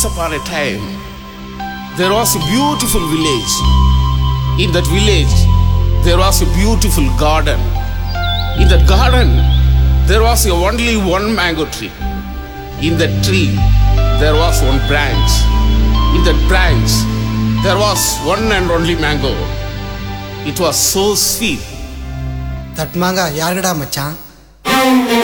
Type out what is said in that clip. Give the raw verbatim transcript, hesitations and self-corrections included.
upon a time, there was a beautiful village. In that village, there was a beautiful garden. In that garden, there was only one mango tree. In that tree, there was one branch. In that branch, there was one and only mango. It was so sweet. That manga, yargada machan.